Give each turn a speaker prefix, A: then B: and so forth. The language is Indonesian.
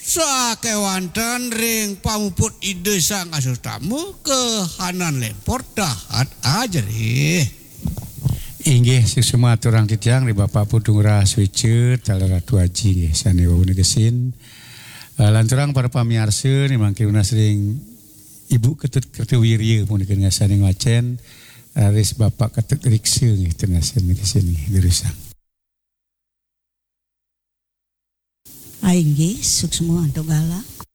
A: sakewanten ring pamuput ide sang asuh tamu kehanan lempor dahat ajeri.
B: Inggih semua aturang titiang di Bapak Pudung Raswice Taleratu Haji nggih sane wawune gesin. Lanturang para pamiarsa mangkiruna sering Ibu Ketut Kertiwirya punikeun ngasane ngacen aris Bapak Ketut Rikse nggih teu ngasen gesin nggih dirusang.
C: Aing ge suksma togala